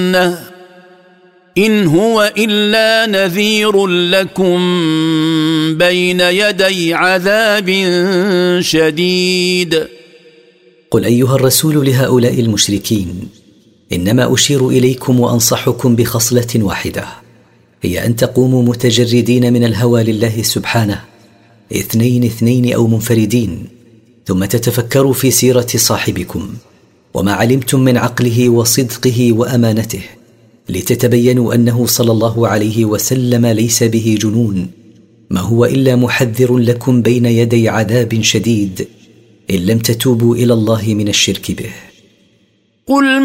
إن هو إلا نذير لكم بين يدي عذاب شديد. قل أيها الرسول لهؤلاء المشركين: إنما أشير إليكم وأنصحكم بخصلة واحدة، هي أن تقوموا متجردين من الهوى لله سبحانه، 2 أو منفردين، ثم تتفكروا في سيرة صاحبكم وما علمتم من عقله وصدقه وأمانته، لتتبينوا أنه صلى الله عليه وسلم ليس به جنون، ما هو إلا محذر لكم بين يدي عذاب شديد إن لم تتوبوا إلى الله من الشرك به.